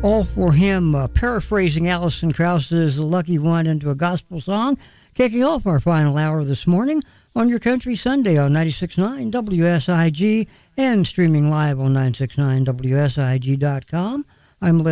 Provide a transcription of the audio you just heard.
All for Him, paraphrasing Alison Krauss's Lucky One into a gospel song, kicking off our final hour this morning on your Country Sunday on 96.9 WSIG and streaming live on 969WSIG.com. I'm